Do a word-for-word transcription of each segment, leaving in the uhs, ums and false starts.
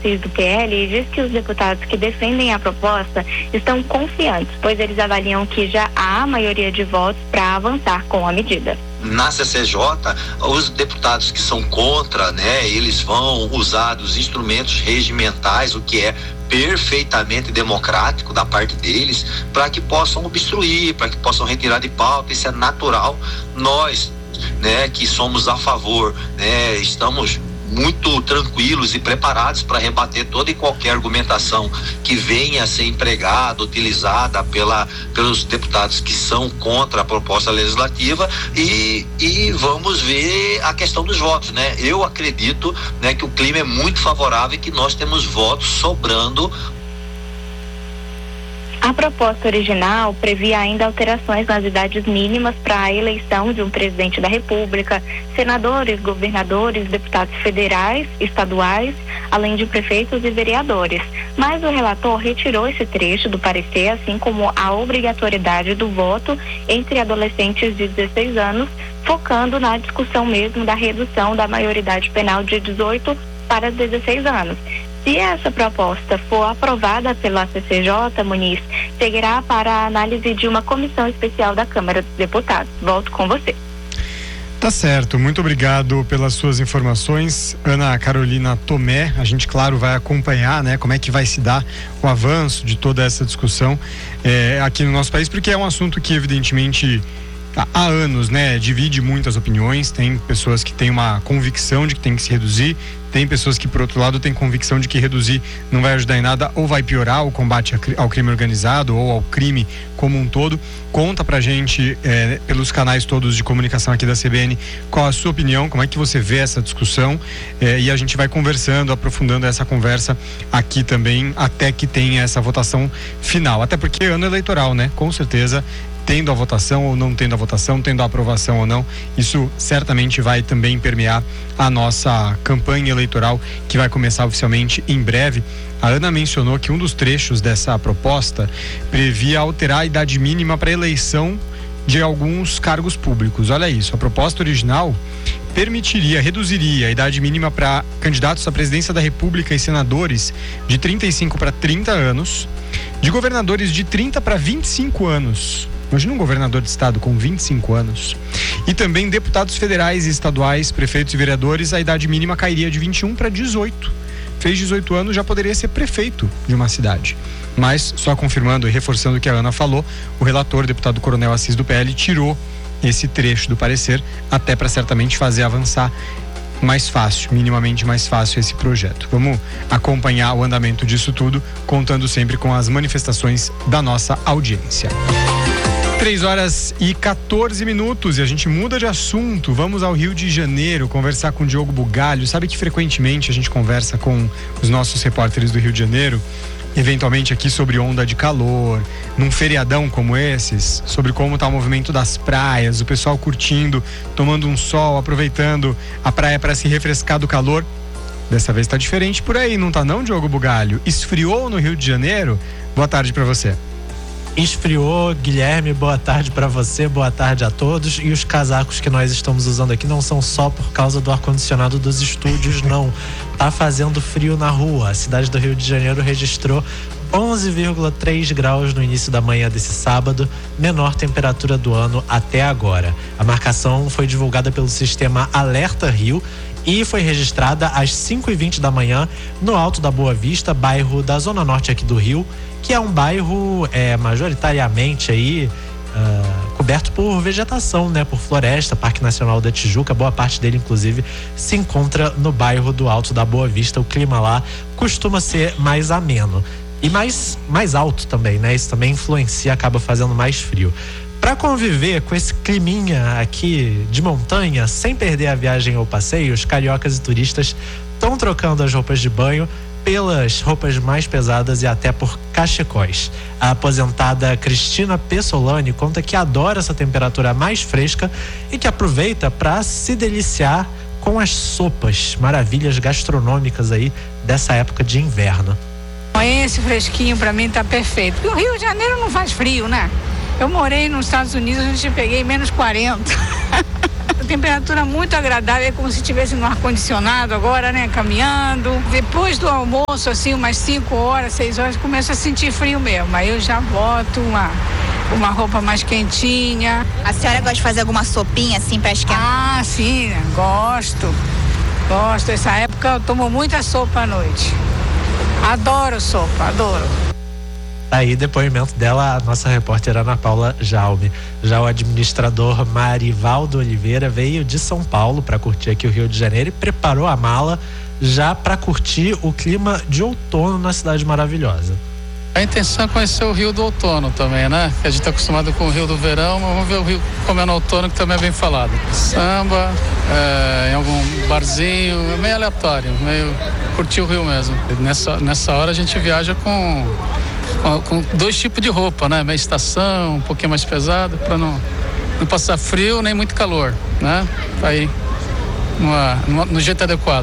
Assis, do P L, diz que os deputados que defendem a proposta estão confiantes, pois eles avaliam que já há maioria de votos para avançar com a medida. Na C C J, os deputados que são contra, né, eles vão usar dos instrumentos regimentais, o que é perfeitamente democrático da parte deles, para que possam obstruir, para que possam retirar de pauta. Isso é natural. Nós, né, que somos a favor, né, estamos muito tranquilos e preparados para rebater toda e qualquer argumentação que venha a ser empregada, utilizada pela, pelos deputados que são contra a proposta legislativa, e, e vamos ver a questão dos votos, né? Eu acredito, né, que o clima é muito favorável e que nós temos votos sobrando. A proposta original previa ainda alterações nas idades mínimas para a eleição de um presidente da República, senadores, governadores, deputados federais, estaduais, além de prefeitos e vereadores. Mas o relator retirou esse trecho do parecer, assim como a obrigatoriedade do voto entre adolescentes de dezesseis anos, focando na discussão mesmo da redução da maioridade penal de dezoito para dezesseis anos. Se essa proposta for aprovada pela C C J, Muniz, seguirá para a análise de uma comissão especial da Câmara dos Deputados. Volto com você. Tá certo, muito obrigado pelas suas informações, Ana Carolina Tomé. A gente, claro, vai acompanhar, né, como é que vai se dar o avanço de toda essa discussão é, aqui no nosso país, porque é um assunto que, evidentemente, há anos, né, divide muitas opiniões. Tem pessoas que têm uma convicção de que tem que se reduzir, tem pessoas que, por outro lado, têm convicção de que reduzir não vai ajudar em nada ou vai piorar o combate ao crime organizado ou ao crime como um todo. Conta pra gente, é, pelos canais todos de comunicação aqui da C B N, qual a sua opinião, como é que você vê essa discussão, é, e a gente vai conversando, aprofundando essa conversa aqui também, até que tenha essa votação final. Até porque é ano eleitoral, né? Com certeza, tendo a votação ou não tendo a votação, tendo a aprovação ou não, isso certamente vai também permear a nossa campanha eleitoral, que vai começar oficialmente em breve. A Ana mencionou que um dos trechos dessa proposta previa alterar a idade mínima para eleição de alguns cargos públicos. Olha isso, a proposta original permitiria, reduziria a idade mínima para candidatos à presidência da República e senadores de trinta e cinco para trinta anos, de governadores de trinta para vinte e cinco anos. Imagina um governador de estado com vinte e cinco anos. E também deputados federais e estaduais, prefeitos e vereadores, a idade mínima cairia de vinte e um para dezoito. Fez dezoito anos, já poderia ser prefeito de uma cidade. Mas, só confirmando e reforçando o que a Ana falou, o relator, o deputado Coronel Assis, do P L, tirou esse trecho do parecer, até para certamente fazer avançar mais fácil, minimamente mais fácil esse projeto. Vamos acompanhar o andamento disso tudo, contando sempre com as manifestações da nossa audiência. três horas e quatorze minutos e a gente muda de assunto. Vamos ao Rio de Janeiro conversar com o Diogo Bugalho. Sabe que frequentemente a gente conversa com os nossos repórteres do Rio de Janeiro, eventualmente aqui sobre onda de calor, num feriadão como esses, sobre como está o movimento das praias, o pessoal curtindo, tomando um sol, aproveitando a praia para se refrescar do calor. Dessa vez está diferente por aí, não tá não, Diogo Bugalho? Esfriou no Rio de Janeiro? Boa tarde para você. Esfriou, Guilherme, boa tarde para você, boa tarde a todos. E os casacos que nós estamos usando aqui não são só por causa do ar-condicionado dos estúdios, não. Tá fazendo frio na rua. A cidade do Rio de Janeiro registrou onze vírgula três graus no início da manhã desse sábado, menor temperatura do ano até agora. A marcação foi divulgada pelo sistema Alerta Rio e foi registrada às cinco e vinte da manhã no Alto da Boa Vista, bairro da Zona Norte aqui do Rio, que é um bairro é, majoritariamente aí uh, coberto por vegetação, né, por floresta. Parque Nacional da Tijuca, boa parte dele inclusive se encontra no bairro do Alto da Boa Vista. O clima lá costuma ser mais ameno e mais, mais alto também, né? Isso também influencia, acaba fazendo mais frio. Para conviver com esse climinha aqui de montanha, sem perder a viagem ou passeio, os cariocas e turistas estão trocando as roupas de banho pelas roupas mais pesadas e até por cachecóis. A aposentada Cristina Pessolani conta que adora essa temperatura mais fresca e que aproveita para se deliciar com as sopas, maravilhas gastronômicas aí dessa época de inverno. Esse fresquinho para mim tá perfeito, porque o Rio de Janeiro não faz frio, né? Eu morei nos Estados Unidos, a gente peguei menos quarenta. temperatura muito agradável, é como se estivesse no ar-condicionado agora, né? Caminhando. Depois do almoço, assim, umas cinco horas, seis horas, começa a sentir frio mesmo. Aí eu já boto uma, uma roupa mais quentinha. A senhora gosta de fazer alguma sopinha, assim, pra esquentar? Ah, sim, gosto. Gosto. Essa época eu tomo muita sopa à noite. Adoro sopa, adoro. Aí, depoimento dela, a nossa repórter Ana Paula Jaume. Já o administrador Marivaldo Oliveira veio de São Paulo para curtir aqui o Rio de Janeiro e preparou a mala já para curtir o clima de outono na cidade maravilhosa. A intenção é conhecer o Rio do Outono também, né? A gente está acostumado com o Rio do Verão, mas vamos ver o Rio como é no outono, que também é bem falado. Samba, é, em algum barzinho, é meio aleatório, meio curtir o Rio mesmo. Nessa, nessa hora a gente viaja com, com, com dois tipos de roupa, né? Meia estação, um pouquinho mais pesado, para não, não passar frio nem muito calor, né? Tá aí numa, numa, no jeito adequado.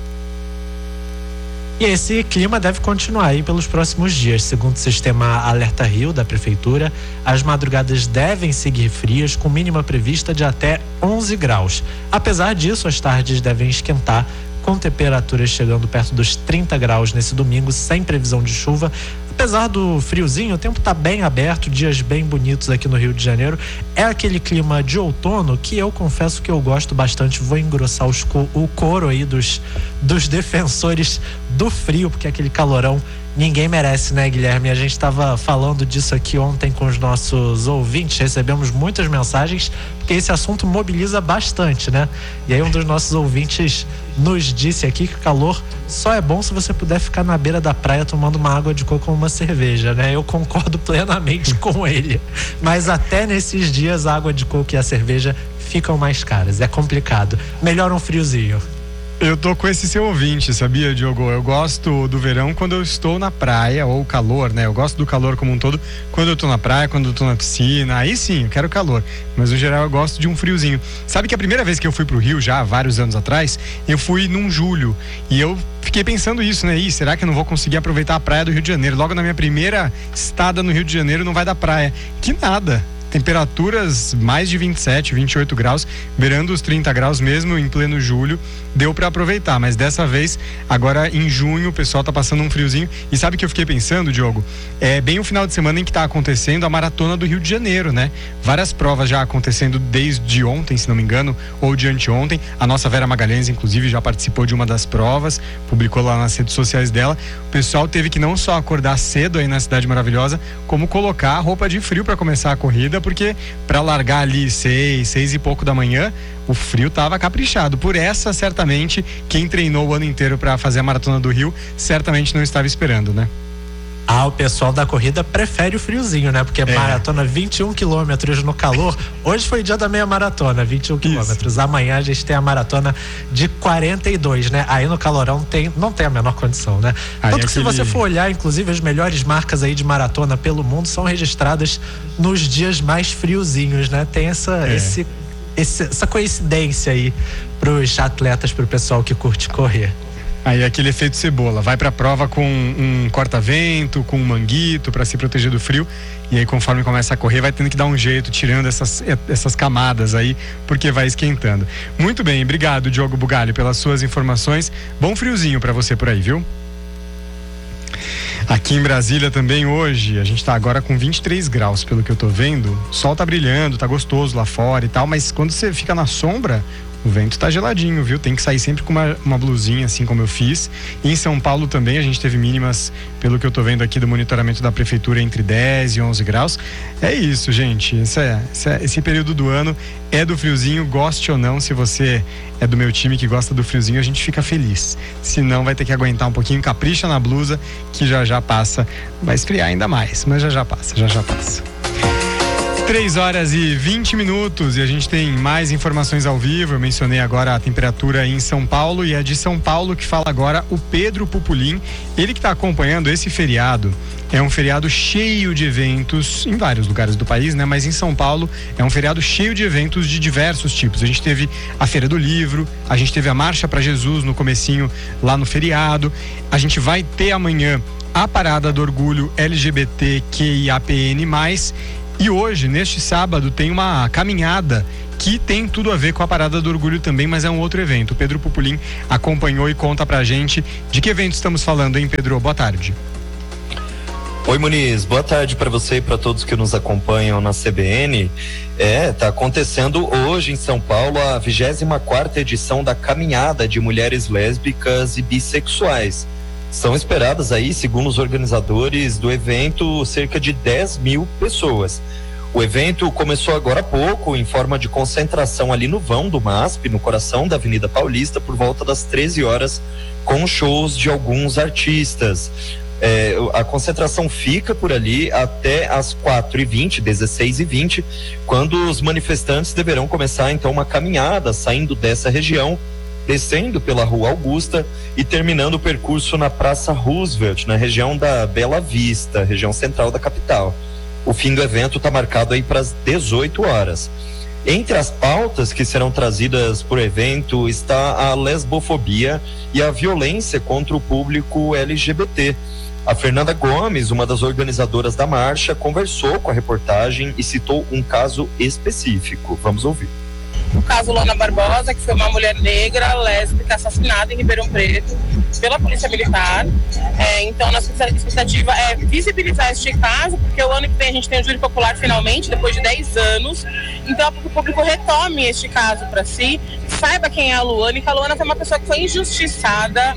E esse clima deve continuar aí pelos próximos dias. Segundo o sistema Alerta Rio da Prefeitura, as madrugadas devem seguir frias, com mínima prevista de até onze graus. Apesar disso, as tardes devem esquentar, com temperaturas chegando perto dos trinta graus nesse domingo, sem previsão de chuva. Apesar do friozinho, o tempo está bem aberto, dias bem bonitos aqui no Rio de Janeiro. É aquele clima de outono que eu confesso que eu gosto bastante. Vou engrossar os co- o coro aí dos, dos defensores do frio, porque aquele calorão ninguém merece, né, Guilherme? A gente estava falando disso aqui ontem com os nossos ouvintes, recebemos muitas mensagens, porque esse assunto mobiliza bastante, né? E aí um dos nossos ouvintes nos disse aqui que o calor só é bom se você puder ficar na beira da praia tomando uma água de coco ou uma cerveja, né? Eu concordo plenamente com ele. Mas até nesses dias a água de coco e a cerveja ficam mais caras. É complicado. Melhor um friozinho. Eu tô com esse seu ouvinte, sabia, Diogo? Eu gosto do verão quando eu estou na praia, ou calor, né? Eu gosto do calor como um todo quando eu tô na praia, quando eu tô na piscina. Aí sim, eu quero calor. Mas no geral eu gosto de um friozinho. Sabe que a primeira vez que eu fui pro Rio, já há vários anos atrás, eu fui num julho. E eu fiquei pensando isso, né? Ih, será que eu não vou conseguir aproveitar a praia do Rio de Janeiro? Logo na minha primeira estada no Rio de Janeiro não vai dar praia. Que nada! Temperaturas mais de vinte e sete, vinte e oito graus, beirando os trinta graus mesmo em pleno julho, deu para aproveitar, mas dessa vez, agora em junho, o pessoal tá passando um friozinho. E sabe o que eu fiquei pensando, Diogo? É bem o final de semana em que tá acontecendo a Maratona do Rio de Janeiro, né? Várias provas já acontecendo desde ontem, se não me engano, ou de anteontem. A nossa Vera Magalhães, inclusive, já participou de uma das provas, publicou lá nas redes sociais dela. O pessoal teve que não só acordar cedo aí na Cidade Maravilhosa, como colocar a roupa de frio para começar a corrida, porque para largar ali seis, seis e pouco da manhã, o frio tava caprichado. Por essa, certamente, quem treinou o ano inteiro para fazer a Maratona do Rio, certamente não estava esperando, né? Ah, o pessoal da corrida prefere o friozinho, né? Porque é. maratona vinte e um quilômetros no calor. Hoje foi dia da meia maratona, vinte e um quilômetros. Amanhã a gente tem a maratona de quarenta e dois, né? Aí no calorão tem, não tem a menor condição, né? Aí Tanto que aquele... se você for olhar, inclusive, as melhores marcas aí de maratona pelo mundo são registradas nos dias mais friozinhos, né? Tem essa, é. esse, esse, essa coincidência aí pros atletas, pro pessoal que curte correr. Aí aquele efeito cebola, vai pra prova com um corta-vento, com um manguito para se proteger do frio, e aí conforme começa a correr vai tendo que dar um jeito, tirando essas, essas camadas aí, porque vai esquentando. Muito bem, obrigado Diogo Bugalho pelas suas informações, bom friozinho para você por aí, viu? Aqui em Brasília também hoje, a gente tá agora com vinte e três graus, pelo que eu tô vendo, o sol tá brilhando, tá gostoso lá fora e tal, mas quando você fica na sombra, o vento tá geladinho, viu? Tem que sair sempre com uma, uma blusinha, assim como eu fiz. E em São Paulo também a gente teve mínimas, pelo que eu tô vendo aqui do monitoramento da prefeitura, entre dez e onze graus. É isso, gente. Esse, é, esse, é, esse período do ano é do friozinho, goste ou não. Se você é do meu time que gosta do friozinho, a gente fica feliz. Se não, vai ter que aguentar um pouquinho, capricha na blusa, que já já passa. Vai esfriar ainda mais, mas já já passa, já já passa. três horas e vinte minutos e a gente tem mais informações ao vivo. Eu mencionei agora a temperatura em São Paulo e é de São Paulo que fala agora o Pedro Pupulim. Ele que está acompanhando esse feriado. É um feriado cheio de eventos em vários lugares do país, né? Mas em São Paulo é um feriado cheio de eventos de diversos tipos. A gente teve a Feira do Livro, a gente teve a Marcha para Jesus no comecinho lá no feriado. A gente vai ter amanhã a Parada do Orgulho L G B T Q I A P N mais, E hoje, neste sábado, tem uma caminhada que tem tudo a ver com a Parada do Orgulho também, mas é um outro evento. O Pedro Pupolin acompanhou e conta pra gente de que evento estamos falando, hein, Pedro? Boa tarde. Oi, Muniz, boa tarde para você e para todos que nos acompanham na C B N. É, tá acontecendo hoje em São Paulo a vigésima quarta edição da Caminhada de Mulheres Lésbicas e Bissexuais. São esperadas aí, segundo os organizadores do evento, cerca de dez mil pessoas. O evento começou agora há pouco, em forma de concentração ali no vão do M A S P, no coração da Avenida Paulista, por volta das treze horas, com shows de alguns artistas. É, a concentração fica por ali até às quatro e vinte, dezesseis e vinte, quando os manifestantes deverão começar então uma caminhada, saindo dessa região, descendo pela Rua Augusta e terminando o percurso na Praça Roosevelt, na região da Bela Vista, região central da capital. O fim do evento está marcado aí para as dezoito horas. Entre as pautas que serão trazidas por evento está a lesbofobia e a violência contra o público L G B T. A Fernanda Gomes, uma das organizadoras da marcha, conversou com a reportagem e citou um caso específico. Vamos ouvir. O caso Lona Barbosa, que foi uma mulher negra, lésbica, assassinada em Ribeirão Preto pela Polícia Militar. É, então, nossa expectativa é visibilizar este caso, porque o ano que vem a gente tem o júri popular finalmente, depois de dez anos. Então, para que o público retome este caso para si, saiba quem é a Luana, e que a Luana foi uma pessoa que foi injustiçada.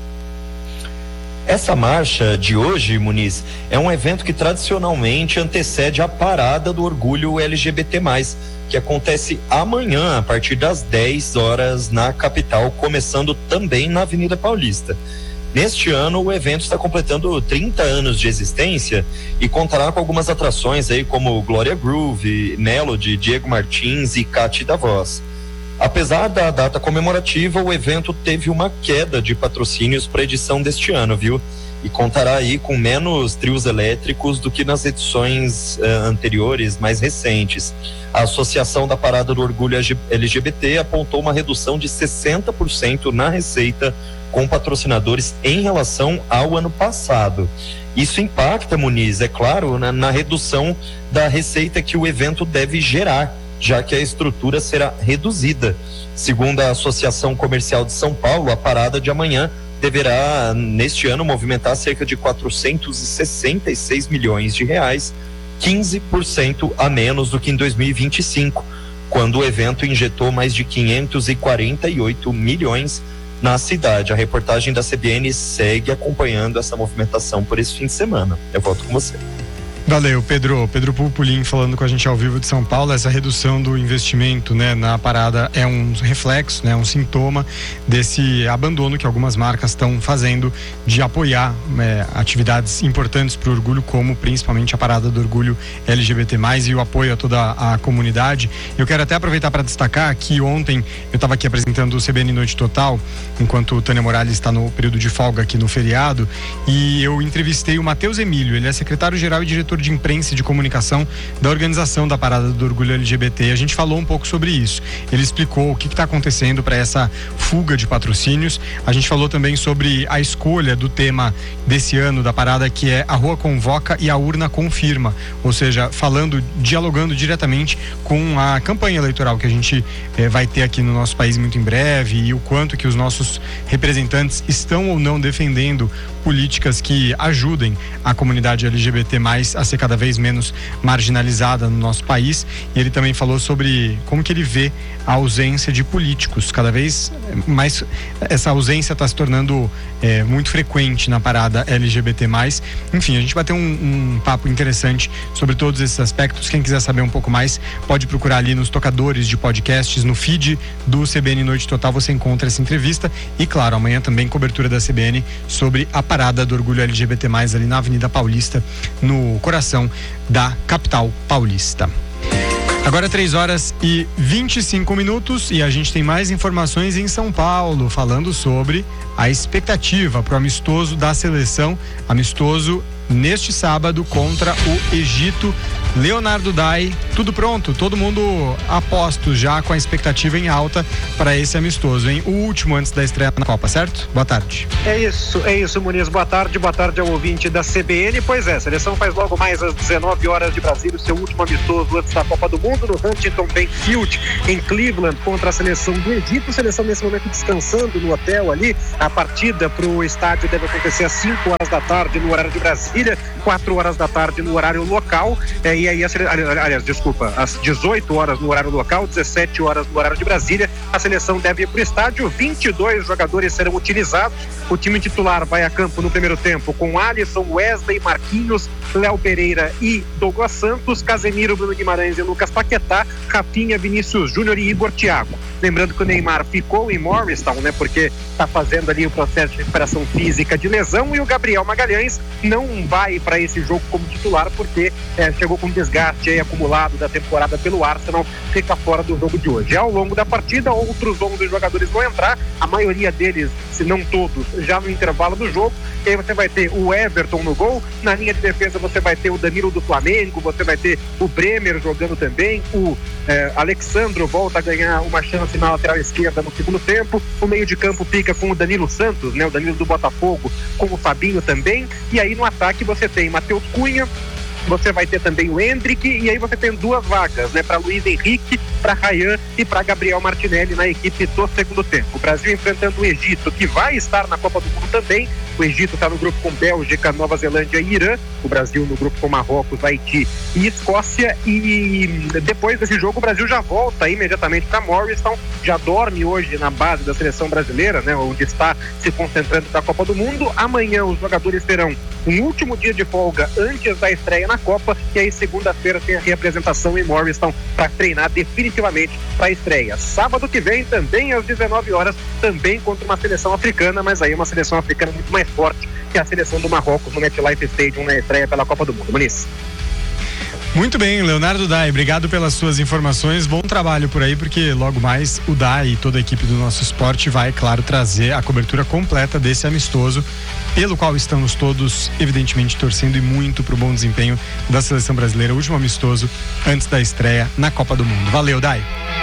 Essa marcha de hoje, Muniz, é um evento que tradicionalmente antecede a Parada do Orgulho L G B T mais, que acontece amanhã, a partir das dez horas, na capital, começando também na Avenida Paulista. Neste ano, o evento está completando trinta anos de existência e contará com algumas atrações aí como Glória Groove, Melody, Diego Martins e Cati da Voz. Apesar da data comemorativa, o evento teve uma queda de patrocínios para a edição deste ano, viu? E contará aí com menos trios elétricos do que nas edições uh, anteriores, mais recentes. A Associação da Parada do Orgulho L G B T apontou uma redução de sessenta por cento na receita com patrocinadores em relação ao ano passado. Isso impacta, Muniz, é claro, na, na redução da receita que o evento deve gerar, já que a estrutura será reduzida. Segundo a Associação Comercial de São Paulo, a parada de amanhã deverá, neste ano, movimentar cerca de quatrocentos e sessenta e seis milhões de reais, quinze por cento a menos do que em dois mil e vinte e cinco, quando o evento injetou mais de quinhentos e quarenta e oito milhões na cidade. A reportagem da C B N segue acompanhando essa movimentação por esse fim de semana. Eu volto com você. Valeu, Pedro. Pedro Pupolin falando com a gente ao vivo de São Paulo. Essa redução do investimento, né, na parada é um reflexo, né, um sintoma desse abandono que algumas marcas estão fazendo de apoiar é, atividades importantes para o orgulho, como principalmente a Parada do Orgulho L G B T mais, e o apoio a toda a comunidade. Eu quero até aproveitar para destacar que ontem eu estava aqui apresentando o C B N Noite Total, enquanto o Tânia Morales está no período de folga aqui no feriado, e eu entrevistei o Matheus Emílio. Ele é secretário-geral e diretor de imprensa e de comunicação da organização da Parada do Orgulho L G B T. A gente falou um pouco sobre isso. Ele explicou o que está acontecendo para essa fuga de patrocínios. A gente falou também sobre a escolha do tema desse ano da parada, que é a rua convoca e a urna confirma, ou seja, falando, dialogando diretamente com a campanha eleitoral que a gente eh, vai ter aqui no nosso país muito em breve, e o quanto que os nossos representantes estão ou não defendendo políticas que ajudem a comunidade L G B T mais, a ser cada vez menos marginalizada no nosso país. E ele também falou sobre como que ele vê a ausência de políticos, cada vez mais essa ausência está se tornando é, muito frequente na parada L G B T mais. Enfim, a gente bateu um, um papo interessante sobre todos esses aspectos. Quem quiser saber um pouco mais, pode procurar ali nos tocadores de podcasts, no feed do C B N Noite Total, você encontra essa entrevista. E claro, amanhã também cobertura da C B N sobre a Parada do Orgulho L G B T mais, ali na Avenida Paulista, no coração da capital paulista. Agora três horas e vinte e cinco minutos, e a gente tem mais informações em São Paulo, falando sobre a expectativa para o amistoso da seleção, amistoso neste sábado contra o Egito. Leonardo Dai, tudo pronto, todo mundo a posto já com a expectativa em alta para esse amistoso, hein? O último antes da estreia na Copa, certo? Boa tarde. É isso, é isso, Muniz. Boa tarde, boa tarde ao ouvinte da C B N. Pois é, a seleção faz logo mais às dezenove horas de Brasília o seu último amistoso antes da Copa do Mundo no Huntington Bank Field, em Cleveland, contra a seleção do Egito. A seleção nesse momento descansando no hotel ali. A partida para o estádio deve acontecer às cinco horas da tarde no horário de Brasília, quatro horas da tarde no horário local. É, e aí, a sele... aliás, desculpa, às dezoito horas no horário local, dezessete horas no horário de Brasília, a seleção deve ir para o estádio. vinte e dois jogadores serão utilizados. O time titular vai a campo no primeiro tempo com Alisson, Wesley, Marquinhos, Léo Pereira e Douglas Santos, Casemiro, Bruno Guimarães e Lucas Paquetá, Rafinha, Vinícius Júnior e Igor Thiago. Lembrando que o Neymar ficou em Morristown, né, porque está fazendo ali o processo de recuperação física de lesão, e o Gabriel Magalhães não vai para esse jogo como titular porque é, chegou com desgaste aí acumulado da temporada pelo Arsenal, fica fora do jogo de hoje. Ao longo da partida, outros onze jogadores vão entrar, a maioria deles, se não todos, já no intervalo do jogo. E aí você vai ter o Everton no gol, na linha de defesa você vai ter o Danilo do Flamengo, você vai ter o Bremer jogando também, o eh, Alexandro volta a ganhar uma chance na lateral esquerda no segundo tempo, o meio de campo fica com o Danilo Santos, né, o Danilo do Botafogo, com o Fabinho também, e aí no ataque você tem Matheus Cunha, você vai ter também o Hendrick, e aí você tem duas vagas, né, para Luiz Henrique, para Ryan e para Gabriel Martinelli na equipe do segundo tempo. O Brasil enfrentando o Egito, que vai estar na Copa do Mundo também. O Egito está no grupo com Bélgica, Nova Zelândia e Irã. O Brasil no grupo com Marrocos, Haiti e Escócia. E depois desse jogo o Brasil já volta imediatamente para Morristown, já dorme hoje na base da seleção brasileira, né, onde está se concentrando para a Copa do Mundo. Amanhã os jogadores terão um último dia de folga antes da estreia na Copa, e aí segunda-feira tem a reapresentação em Morristown para treinar definitivamente para a estreia. Sábado que vem, também às dezenove horas, também contra uma seleção africana, mas aí uma seleção africana muito mais forte que a seleção do Marrocos no MetLife Stadium na estreia pela Copa do Mundo. Muniz. Muito bem, Leonardo Dai, obrigado pelas suas informações, bom trabalho por aí, porque logo mais o Dai e toda a equipe do Nosso Esporte vai, claro, trazer a cobertura completa desse amistoso, pelo qual estamos todos, evidentemente, torcendo e muito para o bom desempenho da seleção brasileira, o último amistoso antes da estreia na Copa do Mundo. Valeu, Dai!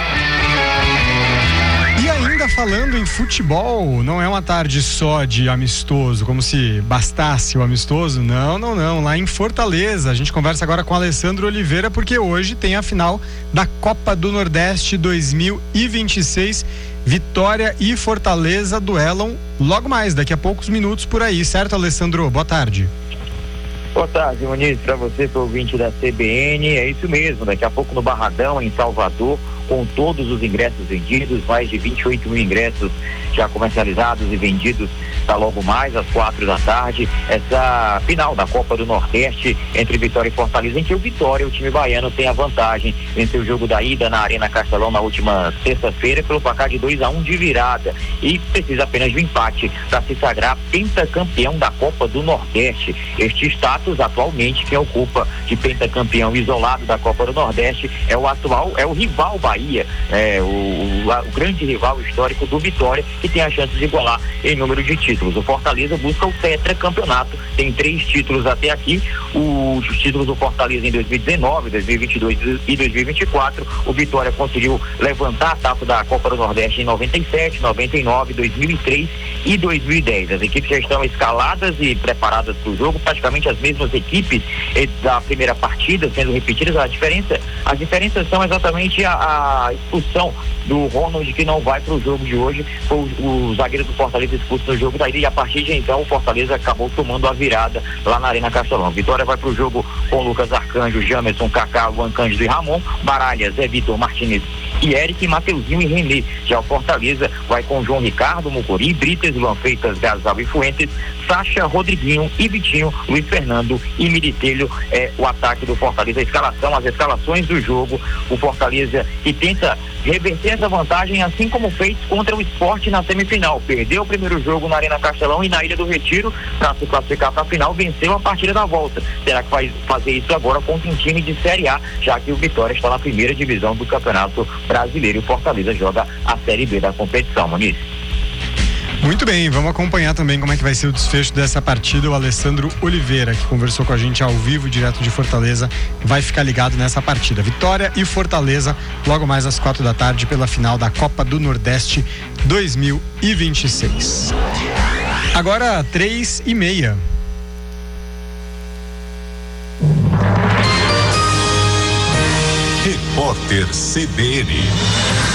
E ainda falando em futebol, não é uma tarde só de amistoso, como se bastasse o amistoso. Não, não, não. Lá em Fortaleza, a gente conversa agora com Alessandro Oliveira, porque hoje tem a final da Copa do Nordeste dois mil e vinte e seis. Vitória e Fortaleza duelam logo mais, daqui a poucos minutos por aí, certo, Alessandro? Boa tarde. Boa tarde, Muniz, para você, pro ouvinte da C B N, é isso mesmo, daqui a pouco no Barradão, em Salvador, com todos os ingressos vendidos, mais de vinte e oito mil ingressos já comercializados e vendidos, tá logo mais às quatro da tarde, essa final da Copa do Nordeste entre Vitória e Fortaleza, em que o Vitória, o time baiano, tem a vantagem, venceu o jogo da ida na Arena Castelão na última sexta-feira pelo placar de dois a um de virada, e precisa apenas de um empate para se sagrar pentacampeão da Copa do Nordeste. Este status atualmente quem ocupa de pentacampeão isolado da Copa do Nordeste é o atual, é o rival Bahia, é, o, o, a, o grande rival histórico do Vitória, que tem a chance de igualar em número de títulos. O Fortaleza busca o tetracampeonato, tem três títulos até aqui, o, os títulos do Fortaleza em dois mil e dezenove, dois mil e vinte e dois e dois mil e vinte e quatro. O Vitória conseguiu levantar a taça da Copa do Nordeste em noventa e sete, noventa e nove, dois mil e três e dois mil e dez. As equipes já estão escaladas e preparadas para o jogo, praticamente as mesmas equipes da primeira partida sendo repetidas. A diferença, as diferenças são exatamente a, a expulsão do Ronald, que não vai para o jogo de hoje, foi o, o zagueiro do Fortaleza expulso no jogo da ida, e a partir de então o Fortaleza acabou tomando a virada lá na Arena Castelão. Vitória vai para o jogo com Lucas Arcanjo, Jamerson, Kaká, Luan Cândido e Ramon, Baralha, Zé Vitor, Martinez e Eric, Mateuzinho e Renê. Já o Fortaleza vai com João Ricardo, Mocori, Brites, Luan Freitas, Gazal e Fuentes, Sacha, Rodriguinho e Vitinho, Luiz Fernando e Miritelho. É o ataque do Fortaleza, a escalação, as escalações do jogo. O Fortaleza que tenta reverter essa vantagem, assim como fez contra o Sport na semifinal. Perdeu o primeiro jogo na Arena Castelão e na Ilha do Retiro para se classificar para a final, venceu a partida da volta. Será que vai fazer isso agora contra um time de Série A, já que o Vitória está na primeira divisão do Campeonato Brasileiro e o Fortaleza joga a Série B da competição, Muniz? Muito bem, vamos acompanhar também como é que vai ser o desfecho dessa partida. O Alessandro Oliveira, que conversou com a gente ao vivo, direto de Fortaleza, vai ficar ligado nessa partida. Vitória e Fortaleza, logo mais às quatro da tarde, pela final da Copa do Nordeste dois mil e vinte e seis. Agora, três e meia. Repórter C B N.